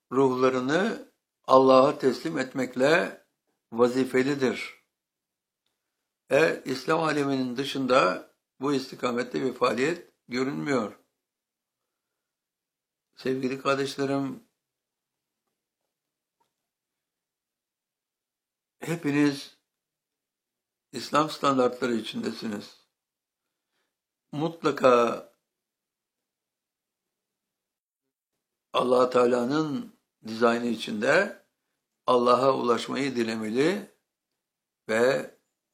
ruhlarını Allah'a teslim etmekle vazifelidir. İslam aleminin dışında bu istikamette bir faaliyet görünmüyor. Sevgili kardeşlerim, hepiniz İslam standartları içindesiniz. Mutlaka Allah Teala'nın dizaynı içinde Allah'a ulaşmayı dilemeli ve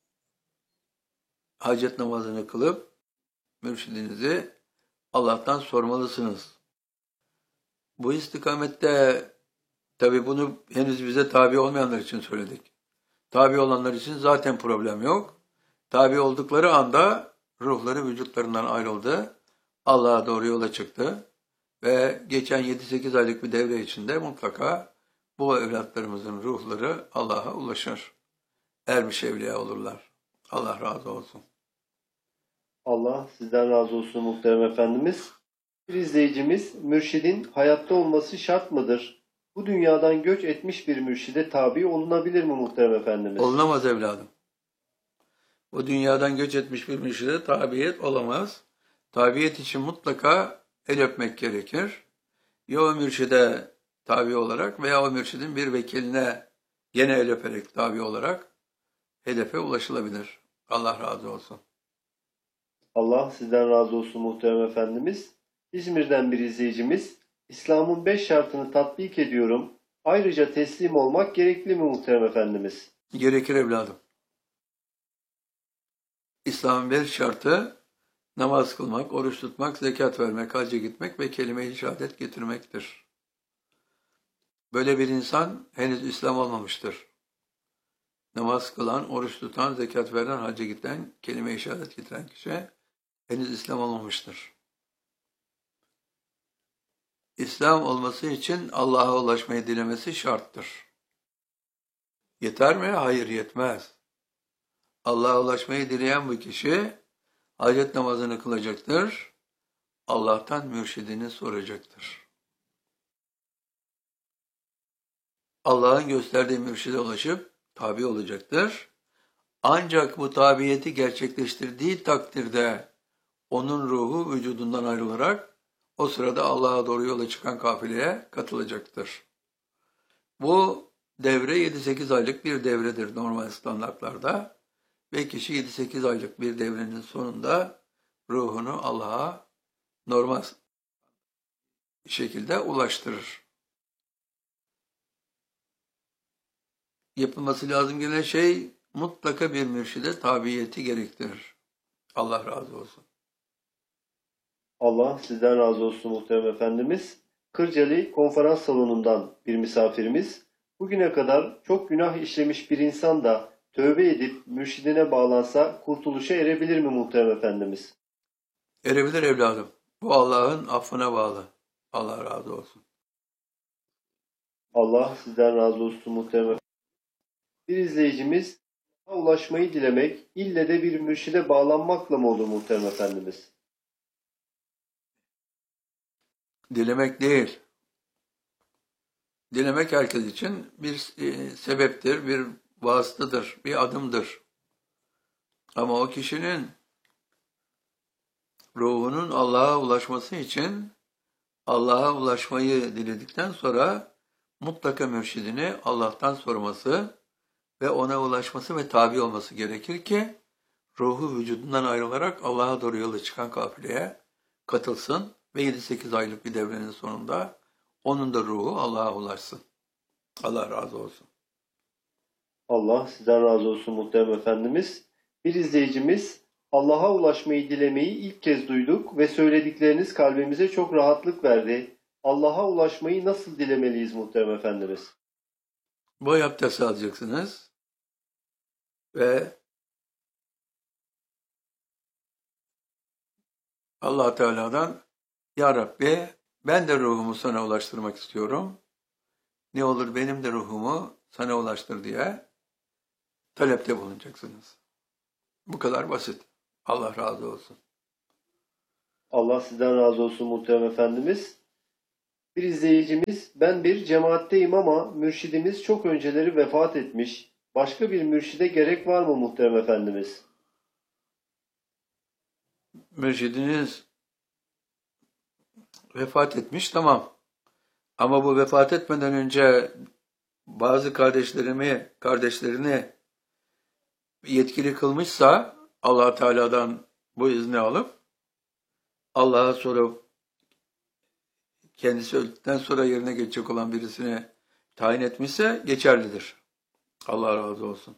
hacet namazını kılıp mürşidinizi Allah'tan sormalısınız. Bu istikamette tabi bunu henüz bize tabi olmayanlar için söyledik. Tabi olanlar için zaten problem yok. Tabi oldukları anda ruhları vücutlarından ayrıldı. Allah'a doğru yola çıktı. Ve geçen 7-8 aylık bir devre içinde mutlaka bu evlatlarımızın ruhları Allah'a ulaşır. Ermiş evliya olurlar. Allah razı olsun. Allah sizden razı olsun muhterem efendimiz. Bir izleyicimiz, mürşidin hayatta olması şart mıdır? Bu dünyadan göç etmiş bir mürşide tabi olunabilir mi muhterem efendimiz? Olunamaz evladım. O dünyadan göç etmiş bir mürşide tabiyet olamaz. Tabiyet için mutlaka el öpmek gerekir. Ya o mürşide tabi olarak veya o mürşidin bir vekiline gene el öperek tabi olarak hedefe ulaşılabilir. Allah razı olsun. Allah sizden razı olsun muhterem efendimiz. İzmir'den bir izleyicimiz, İslam'ın 5 şartını tatbik ediyorum. Ayrıca teslim olmak gerekli mi muhterem efendimiz? Gerekir evladım. İslam'ın 5 şartı namaz kılmak, oruç tutmak, zekat vermek, hacca gitmek ve kelime-i şehadet getirmektir. Böyle bir insan henüz İslam olmamıştır. Namaz kılan, oruç tutan, zekat veren, hacca giden, kelime-i şehadet getiren kişi henüz İslam olmamıştır. İslam olması için Allah'a ulaşmayı dilemesi şarttır. Yeter mi? Hayır, yetmez. Allah'a ulaşmayı dileyen bu kişi hacet namazını kılacaktır. Allah'tan mürşidini soracaktır. Allah'ın gösterdiği mürşide ulaşıp tabi olacaktır. Ancak bu tabiyeti gerçekleştirdiği takdirde onun ruhu vücudundan ayrılarak o sırada Allah'a doğru yola çıkan kafileye katılacaktır. Bu devre 7-8 aylık bir devredir normal standartlarda ve kişi 7-8 aylık bir devrenin sonunda ruhunu Allah'a normal şekilde ulaştırır. Yapılması lazım gelen şey mutlaka bir mürşide tabiyeti gerektirir. Allah razı olsun. Allah sizden razı olsun muhterem efendimiz. Kırcalı konferans salonundan bir misafirimiz, bugüne kadar çok günah işlemiş bir insan da tövbe edip mürşidine bağlansa kurtuluşa erebilir mi muhterem efendimiz? Erebilir evladım. Bu Allah'ın affına bağlı. Allah razı olsun. Allah sizden razı olsun muhterem efendimiz. Bir izleyicimiz, Allah'a ulaşmayı dilemek ille de bir mürşide bağlanmakla mı olur muhterem efendimiz? Dilemek değil. Dilemek herkes için bir sebeptir, bir vasıtadır, bir adımdır. Ama o kişinin ruhunun Allah'a ulaşması için Allah'a ulaşmayı diledikten sonra mutlaka mürşidini Allah'tan sorması ve ona ulaşması ve tabi olması gerekir ki ruhu vücudundan ayrılarak Allah'a doğru yola çıkan kafileye katılsın ve 7-8 aylık bir devrenin sonunda onun da ruhu Allah'a ulaşsın. Allah razı olsun. Allah sizden razı olsun muhterem efendimiz. Bir izleyicimiz, Allah'a ulaşmayı dilemeyi ilk kez duyduk ve söyledikleriniz kalbimize çok rahatlık verdi. Allah'a ulaşmayı nasıl dilemeliyiz muhterem efendimiz? Boy abdesti alacaksınız ve Allah Teala'dan Ya Rabbi ben de ruhumu sana ulaştırmak istiyorum. Ne olur benim de ruhumu sana ulaştır diye talepte bulunacaksınız. Bu kadar basit. Allah razı olsun. Allah sizden razı olsun muhterem efendimiz. Bir izleyicimiz, ben bir cemaatteyim ama mürşidimiz çok önceleri vefat etmiş. Başka bir mürşide gerek var mı muhterem efendimiz? Mürşidiniz vefat etmiş, tamam. Ama bu vefat etmeden önce bazı kardeşlerini yetkili kılmışsa Allah Teala'dan bu izni alıp Allah'a sorup kendisi öldükten sonra yerine geçecek olan birisini tayin etmişse geçerlidir. Allah razı olsun.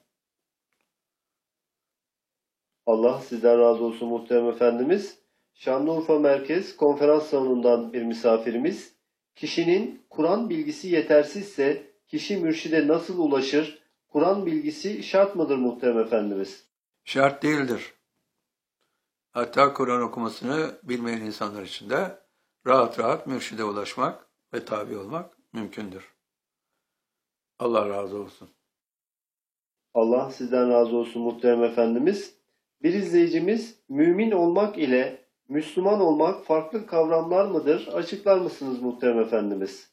Allah sizden razı olsun muhterem efendimiz. Şanlıurfa Merkez Konferans Salonu'ndan bir misafirimiz. Kişinin Kur'an bilgisi yetersizse kişi mürşide nasıl ulaşır? Kur'an bilgisi şart mıdır muhterem efendimiz? Şart değildir. Hatta Kur'an okumasını bilmeyen insanlar için de rahat rahat mürşide ulaşmak ve tabi olmak mümkündür. Allah razı olsun. Allah sizden razı olsun muhterem efendimiz. Bir izleyicimiz, mümin olmak ile Müslüman olmak farklı kavramlar mıdır? Açıklar mısınız muhterem efendimiz?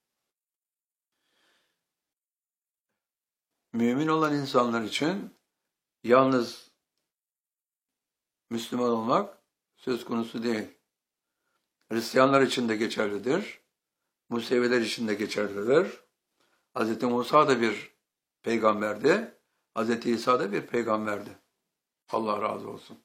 Mümin olan insanlar için yalnız Müslüman olmak söz konusu değil. Hristiyanlar için de geçerlidir. Museviler için de geçerlidir. Hz. Musa da bir peygamberdi. Hz. İsa da bir peygamberdi. Allah razı olsun.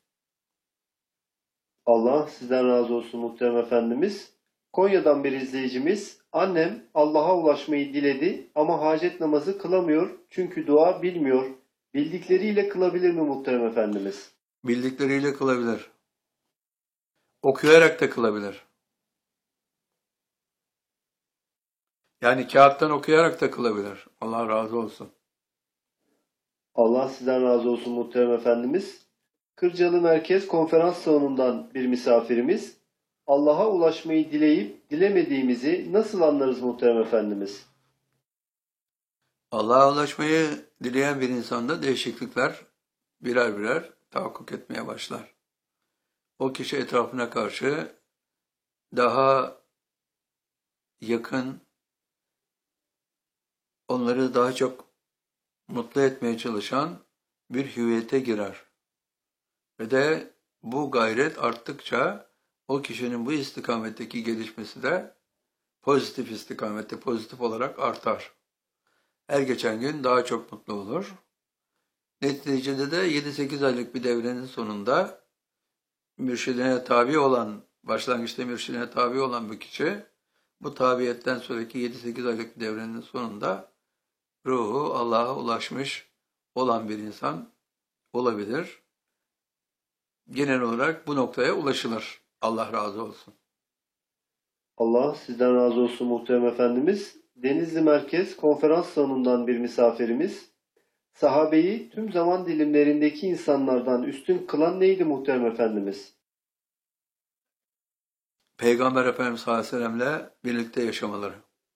Allah sizden razı olsun muhterem efendimiz. Konya'dan bir izleyicimiz, annem Allah'a ulaşmayı diledi ama hacet namazı kılamıyor çünkü dua bilmiyor. Bildikleriyle kılabilir mi muhterem efendimiz? Bildikleriyle kılabilir. Okuyarak da kılabilir. Yani kağıttan okuyarak da kılabilir. Allah razı olsun. Allah sizden razı olsun muhterem efendimiz. Kırcalı Merkez Konferans Salonu'ndan bir misafirimiz. Allah'a ulaşmayı dileyip dilemediğimizi nasıl anlarız muhterem efendimiz? Allah'a ulaşmayı dileyen bir insanda değişiklikler birer birer tahakkuk etmeye başlar. O kişi etrafına karşı daha yakın, onları daha çok mutlu etmeye çalışan bir hüviyete girer. Ve de bu gayret arttıkça o kişinin bu istikametteki gelişmesi de pozitif istikamette, pozitif olarak artar. Her geçen gün daha çok mutlu olur. Neticede de 7-8 aylık bir devrenin sonunda mürşidine tabi olan, başlangıçta mürşidine tabi olan bir kişi, bu tabiyetten sonraki 7-8 aylık bir devrenin sonunda ruhu Allah'a ulaşmış olan bir insan olabilir. Genel olarak bu noktaya ulaşılır. Allah razı olsun. Allah sizden razı olsun muhterem efendimiz. Denizli Merkez Konferans Salonu'ndan bir misafirimiz. Sahabeyi tüm zaman dilimlerindeki insanlardan üstün kılan neydi muhterem efendimiz? Peygamber Efendimiz sallallahu aleyhi ve sellem'le birlikte yaşamaları.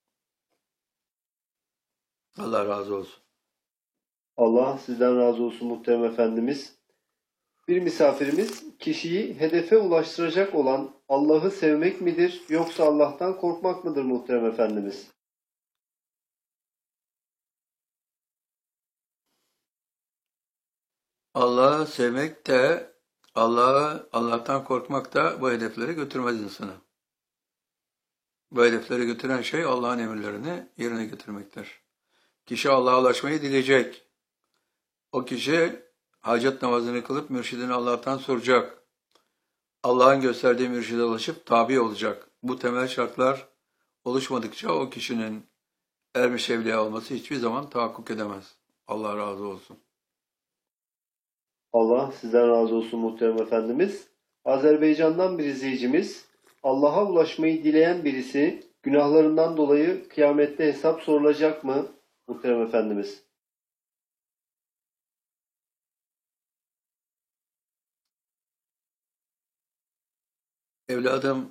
Allah razı olsun. Allah sizden razı olsun muhterem efendimiz. Bir misafirimiz, kişiyi hedefe ulaştıracak olan Allah'ı sevmek midir yoksa Allah'tan korkmak mıdır muhterem efendimiz? Allah'ı sevmek de, Allah'tan korkmak da bu hedeflere götürmez insanı. Bu hedeflere götüren şey Allah'ın emirlerini yerine getirmektir. Kişi Allah'a ulaşmayı dileyecek. O kişi hacet namazını kılıp mürşidini Allah'tan soracak. Allah'ın gösterdiği mürşide ulaşıp tabi olacak. Bu temel şartlar oluşmadıkça o kişinin ermiş evliya olması hiçbir zaman tahakkuk edemez. Allah razı olsun. Allah sizden razı olsun muhterem efendimiz. Azerbaycan'dan bir izleyicimiz, Allah'a ulaşmayı dileyen birisi günahlarından dolayı kıyamette hesap sorulacak mı muhterem efendimiz? Evladım,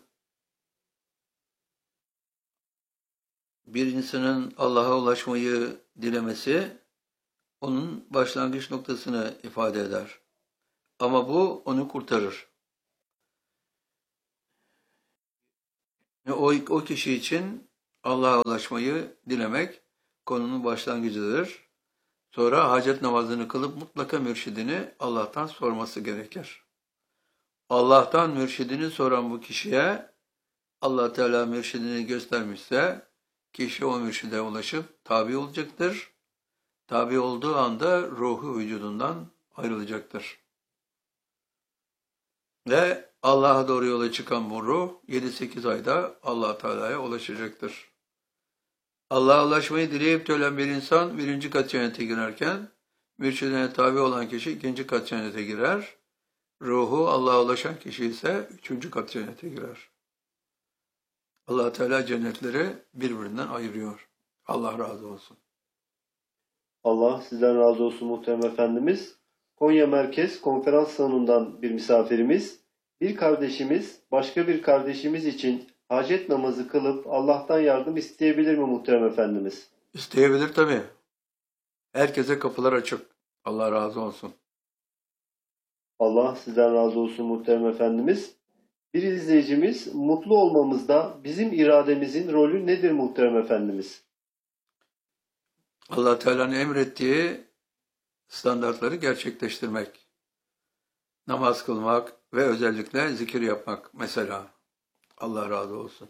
bir insanın Allah'a ulaşmayı dilemesi onun başlangıç noktasını ifade eder. Ama bu onu kurtarır. O kişi için Allah'a ulaşmayı dilemek konunun başlangıcıdır. Sonra hacet namazını kılıp mutlaka mürşidini Allah'tan sorması gerekir. Allah'tan mürşidini soran bu kişiye Allah Teala mürşidini göstermişse kişi o mürşide ulaşıp tabi olacaktır. Tabi olduğu anda ruhu vücudundan ayrılacaktır. Ve Allah'a doğru yola çıkan bu ruh 7-8 ayda Allah Teala'ya ulaşacaktır. Allah'a ulaşmayı dileyip de ölen bir insan birinci kat cennete girerken mürşidine tabi olan kişi ikinci kat cennete girer. Ruhu Allah'a ulaşan kişi ise üçüncü kat cennete girer. Allah Teala cennetleri birbirinden ayırıyor. Allah razı olsun. Allah sizden razı olsun muhterem efendimiz. Konya Merkez Konferans Salonu'ndan bir misafirimiz, bir kardeşimiz başka bir kardeşimiz için hacet namazı kılıp Allah'tan yardım isteyebilir mi muhterem efendimiz? İsteyebilir tabii. Herkese kapılar açık. Allah razı olsun. Allah sizden razı olsun muhterem efendimiz. Bir izleyicimiz, mutlu olmamızda bizim irademizin rolü nedir muhterem efendimiz? Allah Teala'nın emrettiği standartları gerçekleştirmek. Namaz kılmak ve özellikle zikir yapmak mesela. Allah razı olsun.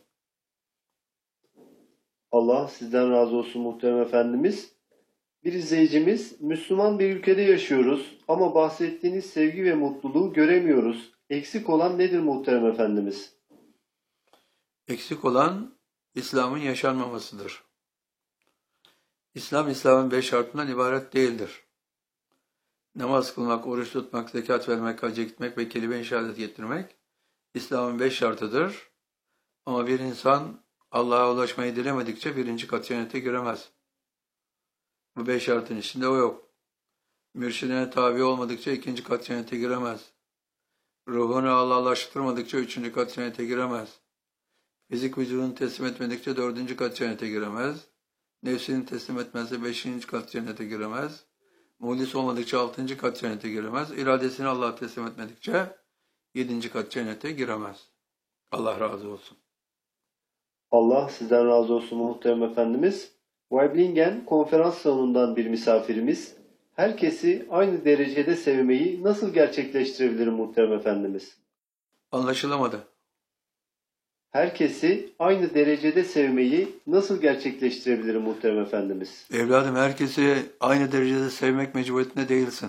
Allah sizden razı olsun muhterem efendimiz. Bir izleyicimiz, Müslüman bir ülkede yaşıyoruz ama bahsettiğiniz sevgi ve mutluluğu göremiyoruz. Eksik olan nedir muhterem efendimiz? Eksik olan İslam'ın yaşanmamasıdır. İslam'ın 5 şartından ibaret değildir. Namaz kılmak, oruç tutmak, zekat vermek, hacca gitmek ve kelime-i şehadet getirmek İslam'ın 5 şartıdır. Ama bir insan Allah'a ulaşmayı dilemedikçe birinci kat cennete giremez. Bu 5 şartın içinde o yok. Mürşidine tabi olmadıkça ikinci kat cennete giremez. Ruhunu Allah'laştırmadıkça üçüncü kat cennete giremez. Fizik vücudunu teslim etmedikçe dördüncü kat cennete giremez. Nefsini teslim etmezse beşinci kat cennete giremez. Muhlis olmadıkça altıncı kat cennete giremez. İradesini Allah'a teslim etmedikçe yedinci kat cennete giremez. Allah razı olsun. Allah sizden razı olsun muhterem efendimiz. Weiblingen konferans salonundan bir misafirimiz. Herkesi aynı derecede sevmeyi nasıl gerçekleştirebilirim muhterem efendimiz? Anlaşılamadı. Herkesi aynı derecede sevmeyi nasıl gerçekleştirebilirim muhterem efendimiz? Evladım, herkesi aynı derecede sevmek mecburiyetinde değilsin.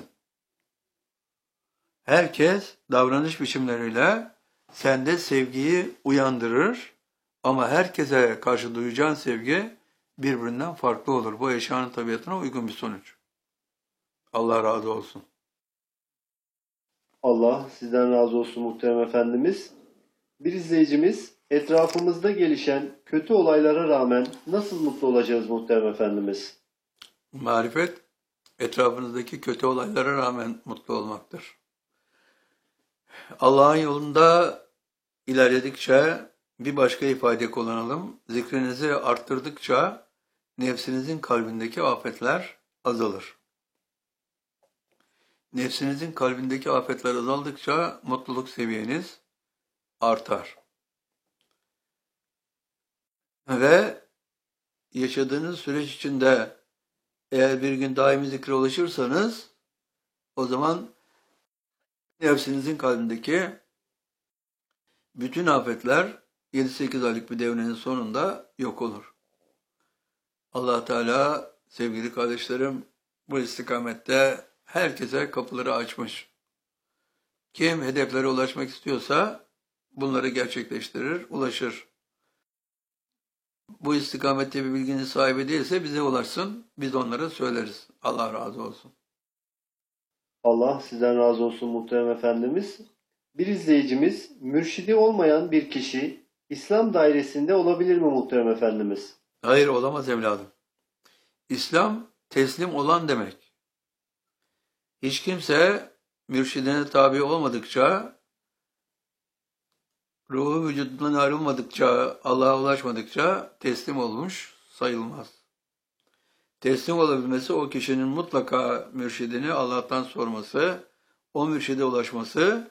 Herkes davranış biçimleriyle sende sevgiyi uyandırır ama herkese karşı duyacağın sevgi birbirinden farklı olur. Bu eşyanın tabiatına uygun bir sonuç. Allah razı olsun. Allah sizden razı olsun muhterem efendimiz. Bir izleyicimiz, etrafımızda gelişen kötü olaylara rağmen nasıl mutlu olacağız muhterem efendimiz? Marifet, etrafınızdaki kötü olaylara rağmen mutlu olmaktır. Allah'ın yolunda ilerledikçe bir başka ifade kullanalım. Zikrinizi arttırdıkça nefsinizin kalbindeki afetler azalır. Nefsinizin kalbindeki afetler azaldıkça mutluluk seviyeniz artar. Ve yaşadığınız süreç içinde eğer bir gün daimi zikre ulaşırsanız o zaman nefsinizin kalbindeki bütün afetler 7-8 aylık bir devrenin sonunda yok olur. Allah Teala sevgili kardeşlerim bu istikamette herkese kapıları açmış. Kim hedeflere ulaşmak istiyorsa bunları gerçekleştirir, ulaşır. Bu istikamette bir bilginin sahibi değilse bize ulaşsın, biz onlara söyleriz. Allah razı olsun. Allah sizden razı olsun muhterem efendimiz. Bir izleyicimiz, mürşidi olmayan bir kişi İslam dairesinde olabilir mi muhterem efendimiz? Hayır, olamaz evladım. İslam teslim olan demek. Hiç kimse mürşidine tabi olmadıkça, ruhu vücudundan ayrılmadıkça, Allah'a ulaşmadıkça teslim olmuş sayılmaz. Teslim olabilmesi o kişinin mutlaka mürşidini Allah'tan sorması, o mürşide ulaşması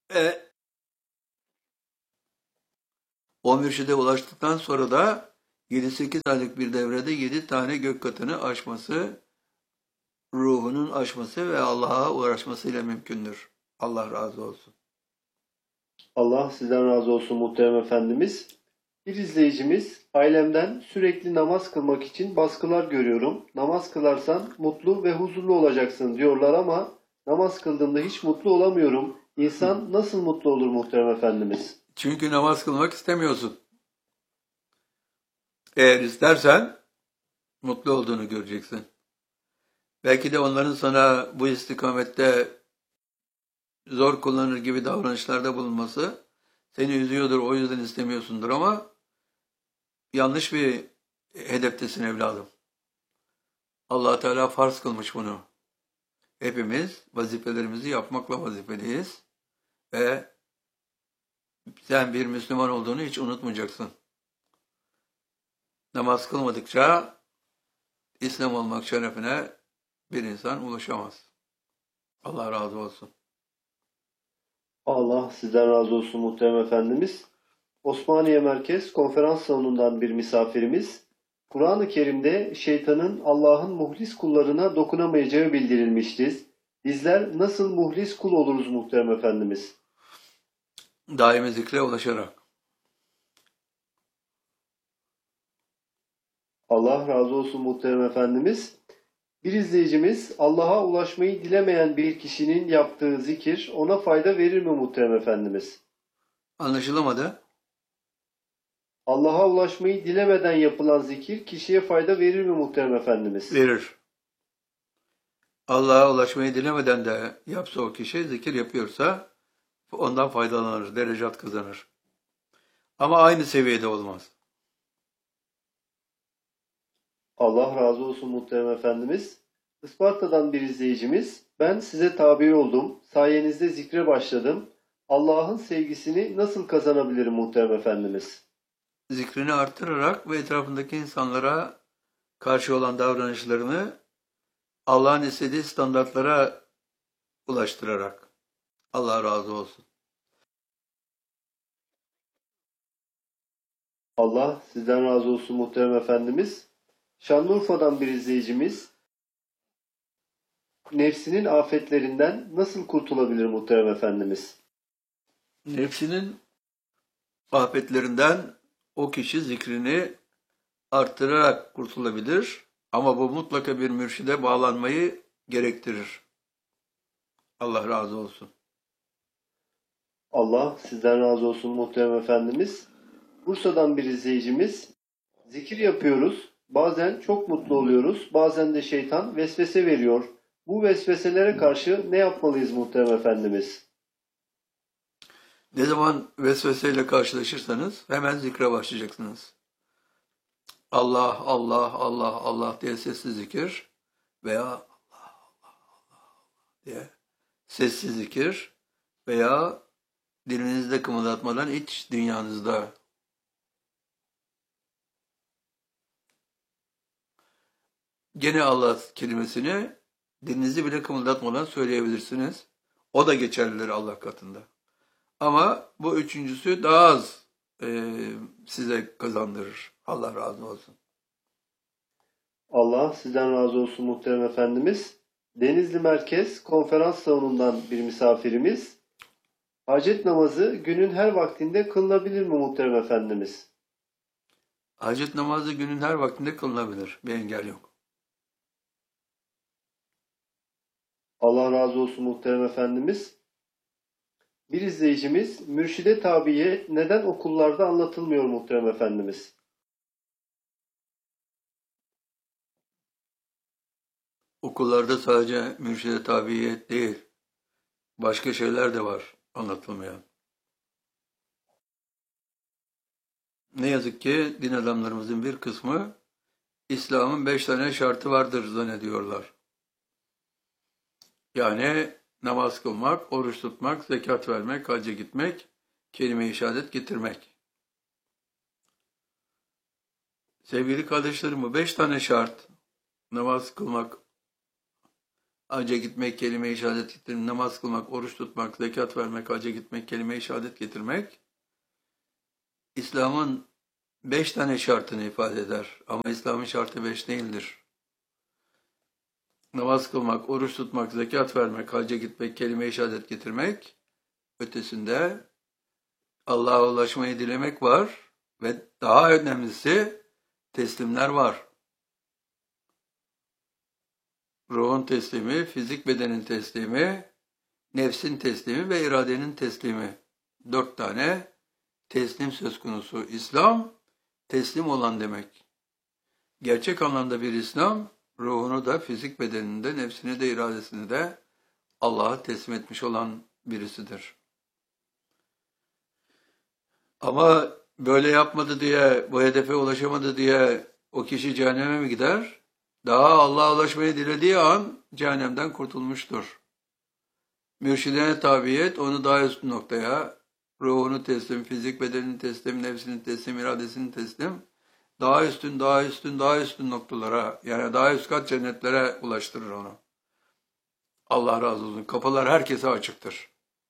ve o mürşide ulaştıktan sonra da 7-8 aylık bir devrede 7 tane gök katını aşması, ruhunun aşması ve Allah'a uğraşmasıyla mümkündür. Allah razı olsun. Allah sizden razı olsun muhterem efendimiz. Bir izleyicimiz, ailemden sürekli namaz kılmak için baskılar görüyorum. Namaz kılarsan mutlu ve huzurlu olacaksın diyorlar ama namaz kıldığımda hiç mutlu olamıyorum. İnsan nasıl mutlu olur muhterem efendimiz? Çünkü namaz kılmak istemiyorsun. Eğer istersen mutlu olduğunu göreceksin. Belki de onların sana bu istikamette zor kullanır gibi davranışlarda bulunması seni üzüyordur, o yüzden istemiyorsundur ama yanlış bir hedeftesin evladım. Allah Teala farz kılmış bunu. Hepimiz vazifelerimizi yapmakla vazifeliyiz ve sen bir Müslüman olduğunu hiç unutmayacaksın. Namaz kılmadıkça İslam olmak şerefine bir insan ulaşamaz. Allah razı olsun. Allah sizden razı olsun muhterem efendimiz. Osmaniye Merkez Konferans Salonu'ndan bir misafirimiz, Kur'an-ı Kerim'de şeytanın Allah'ın muhlis kullarına dokunamayacağı bildirilmiştir. Bizler nasıl muhlis kul oluruz muhterem efendimiz? Daimi zikre ulaşarak. Allah razı olsun muhterem efendimiz. Bir izleyicimiz, Allah'a ulaşmayı dilemeyen bir kişinin yaptığı zikir ona fayda verir mi muhterem efendimiz? Anlaşılamadı. Allah'a ulaşmayı dilemeden yapılan zikir kişiye fayda verir mi muhterem efendimiz? Verir. Allah'a ulaşmayı dilemeden de yapsa o kişi zikir yapıyorsa ondan faydalanır, derecat kazanır. Ama aynı seviyede olmaz. Allah razı olsun muhterem efendimiz. Isparta'dan bir izleyicimiz, ben size tabi oldum, sayenizde zikre başladım. Allah'ın sevgisini nasıl kazanabilirim muhterem efendimiz? Zikrini artırarak ve etrafındaki insanlara karşı olan davranışlarını Allah'ın istediği standartlara ulaştırarak. Allah razı olsun. Allah sizden razı olsun muhterem efendimiz. Şanlıurfa'dan bir izleyicimiz, nefsinin afetlerinden nasıl kurtulabilir muhterem efendimiz? Nefsinin afetlerinden o kişi zikrini artırarak kurtulabilir ama bu mutlaka bir mürşide bağlanmayı gerektirir. Allah razı olsun. Allah sizden razı olsun muhterem efendimiz. Bursa'dan bir izleyicimiz, zikir yapıyoruz, bazen çok mutlu oluyoruz, bazen de şeytan vesvese veriyor. Bu vesveselere karşı ne yapmalıyız muhterem efendimiz? Ne zaman vesveseyle karşılaşırsanız hemen zikre başlayacaksınız. Allah, Allah, Allah, Allah diye sessiz zikir veya Allah, Allah, Allah diye sessiz zikir veya dilinizde kımıldatmadan iç dünyanızda. Gene Allah kelimesini dilinizi bile kımıldatmadan söyleyebilirsiniz. O da geçerlidir Allah katında. Ama bu üçüncüsü daha az size kazandırır. Allah razı olsun. Allah sizden razı olsun muhterem efendimiz. Denizli Merkez Konferans Salonu'ndan bir misafirimiz, hacet namazı günün her vaktinde kılınabilir mi muhterem efendimiz? Hacet namazı günün her vaktinde kılınabilir. Bir engel yok. Allah razı olsun muhterem efendimiz. Bir izleyicimiz, mürşide tabiye neden okullarda anlatılmıyor muhterem efendimiz? Okullarda sadece mürşide tabiyet değil, başka şeyler de var anlatılmayan. Ne yazık ki din adamlarımızın bir kısmı İslam'ın 5 tane şartı vardır zannediyorlar. Yani namaz kılmak, oruç tutmak, zekat vermek, hacca gitmek, kelime-i şehadet getirmek. Sevgili kardeşlerim, bu 5 tane şart, namaz kılmak, hacca gitmek, kelime-i şehadet getirmek, namaz kılmak, oruç tutmak, zekat vermek, hacca gitmek, kelime-i şehadet getirmek, İslam'ın 5 tane şartını ifade eder. Ama İslam'ın şartı 5 değildir. Namaz kılmak, oruç tutmak, zekat vermek, hacca gitmek, kelime-i şehadet getirmek, ötesinde Allah'a ulaşmayı dilemek var ve daha önemlisi teslimler var. Ruhun teslimi, fizik bedenin teslimi, nefsin teslimi ve iradenin teslimi. 4 tane teslim söz konusu. İslam, teslim olan demek. Gerçek anlamda bir İslam, ruhunu da, fizik bedenini de, nefsini de, iradesini de Allah'a teslim etmiş olan birisidir. Ama böyle yapmadı diye, bu hedefe ulaşamadı diye o kişi cehenneme mi gider? Daha Allah'a ulaşmayı dilediği an cehennemden kurtulmuştur. Mürşidine tabiyet, onu daha üst noktaya, ruhunu teslim, fizik bedenini teslim, nefsini teslim, iradesini teslim, daha üstün, daha üstün, daha üstün noktalara, yani daha üst kat cennetlere ulaştırır onu. Allah razı olsun. Kapılar herkese açıktır.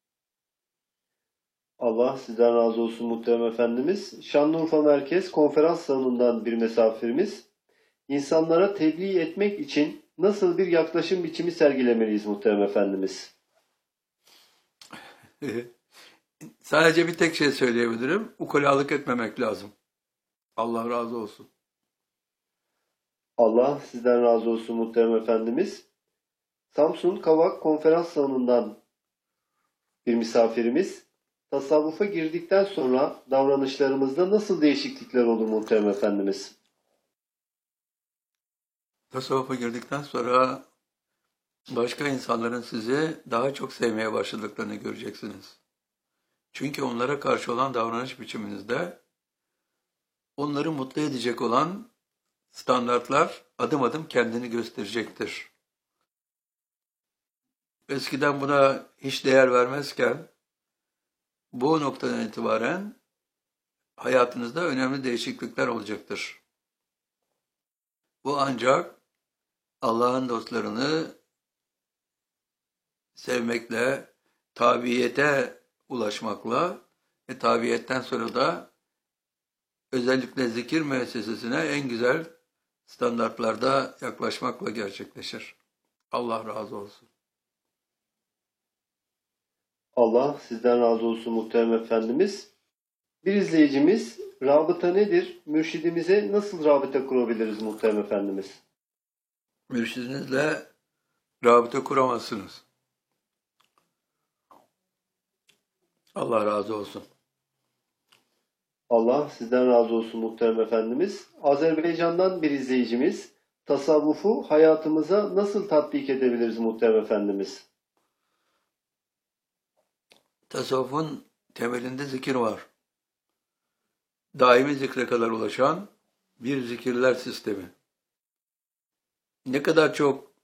Allah sizden razı olsun muhterem efendimiz. Şanlıurfa Merkez Konferans Salonu'ndan bir misafirimiz. İnsanlara tebliğ etmek için nasıl bir yaklaşım biçimi sergilemeliyiz muhterem efendimiz? Sadece bir tek şey söyleyebilirim. Ukalalık etmemek lazım. Allah razı olsun. Allah sizden razı olsun muhterem efendimiz. Samsun Kavak Konferans Salonu'ndan bir misafirimiz. Tasavvufa girdikten sonra davranışlarımızda nasıl değişiklikler olur muhterem efendimiz? Tasavvufa girdikten sonra başka insanların sizi daha çok sevmeye başladıklarını göreceksiniz. Çünkü onlara karşı olan davranış biçiminizde onları mutlu edecek olan standartlar adım adım kendini gösterecektir. Eskiden buna hiç değer vermezken bu noktadan itibaren hayatınızda önemli değişiklikler olacaktır. Bu ancak Allah'ın dostlarını sevmekle, tabiyete ulaşmakla ve tabiyetten sonra da özellikle zikir müessesesine en güzel standartlarda yaklaşmakla gerçekleşir. Allah razı olsun. Allah sizden razı olsun muhterem efendimiz. Bir izleyicimiz, rabıta nedir? Mürşidimize nasıl rabıta kurabiliriz muhterem efendimiz? Mürşidinizle rabıta kuramazsınız. Allah razı olsun. Allah sizden razı olsun muhterem efendimiz. Azerbaycan'dan bir izleyicimiz, tasavvufu hayatımıza nasıl tatbik edebiliriz muhterem efendimiz? Tasavvufun temelinde zikir var. Daimi zikre kadar ulaşan bir zikirler sistemi. Ne kadar çok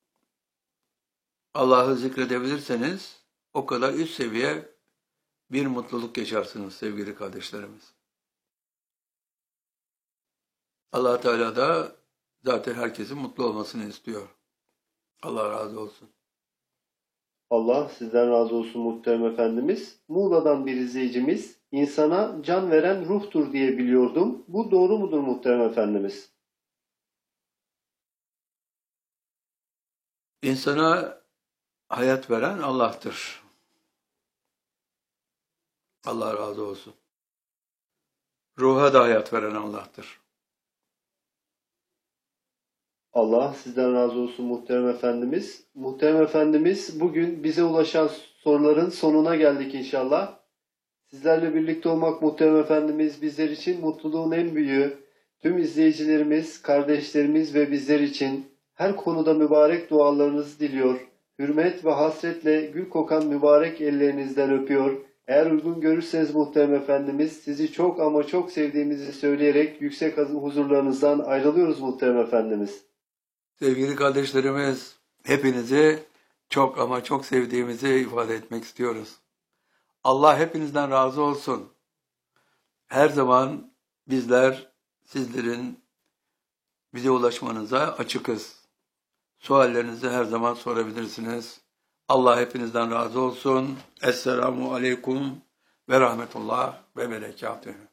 Allah'ı zikredebilirseniz o kadar üst seviye bir mutluluk yaşarsınız sevgili kardeşlerimiz. Allah Teala da zaten herkesin mutlu olmasını istiyor. Allah razı olsun. Allah sizden razı olsun muhterem efendimiz. Muğla'dan bir izleyicimiz, insana can veren ruhtur diye biliyordum. Bu doğru mudur muhterem efendimiz? İnsana hayat veren Allah'tır. Allah razı olsun. Ruha da hayat veren Allah'tır. Allah sizden razı olsun muhterem efendimiz. Muhterem efendimiz, bugün bize ulaşan soruların sonuna geldik inşallah. Sizlerle birlikte olmak muhterem efendimiz bizler için mutluluğun en büyüğü. Tüm izleyicilerimiz, kardeşlerimiz ve bizler için her konuda mübarek dualarınızı diliyor. Hürmet ve hasretle gül kokan mübarek ellerinizden öpüyor. Eğer uygun görürseniz muhterem efendimiz, sizi çok ama çok sevdiğimizi söyleyerek yüksek huzurlarınızdan ayrılıyoruz muhterem efendimiz. Sevgili kardeşlerimiz, hepinizi çok ama çok sevdiğimizi ifade etmek istiyoruz. Allah hepinizden razı olsun. Her zaman bizler sizlerin bize ulaşmanıza açıkız. Suallerinizi her zaman sorabilirsiniz. Allah hepinizden razı olsun. Esselamu aleyküm ve rahmetullah ve berekatühü.